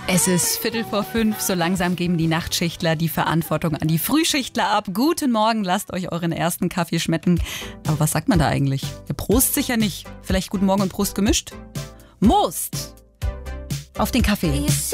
Es ist 4:45, so langsam geben die Nachtschichtler die Verantwortung an die Frühschichtler ab. Guten Morgen, lasst euch euren ersten Kaffee schmecken. Aber was sagt man da eigentlich? Ihr Prost sicher nicht. Vielleicht guten Morgen und Prost gemischt? Most! Auf den Kaffee.